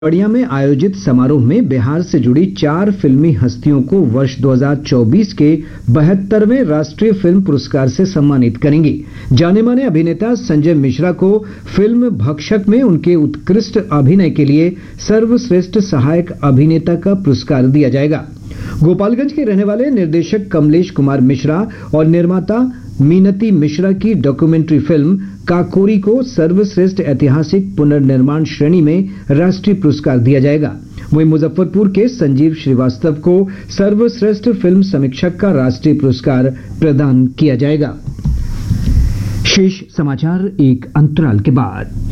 केवड़िया में आयोजित समारोह में बिहार से जुड़ी 4 फिल्मी हस्तियों को वर्ष 2024 के 72वें राष्ट्रीय फिल्म पुरस्कार से सम्मानित करेंगी। जाने माने अभिनेता संजय मिश्रा को फिल्म भक्षक में उनके उत्कृष्ट अभिनय के लिए सर्वश्रेष्ठ सहायक अभिनेता का पुरस्कार दिया जाएगा। गोपालगंज के रहने वाले निर्देशक कमलेश कुमार मिश्रा और निर्माता मीनती मिश्रा की डॉक्यूमेंट्री फिल्म काकोरी को सर्वश्रेष्ठ ऐतिहासिक पुनर्निर्माण श्रेणी में राष्ट्रीय पुरस्कार दिया जाएगा। वहीं मुजफ्फरपुर के संजीव श्रीवास्तव को सर्वश्रेष्ठ फिल्म समीक्षक का राष्ट्रीय पुरस्कार प्रदान किया जाएगा। शेष समाचार एक अंतराल के बाद।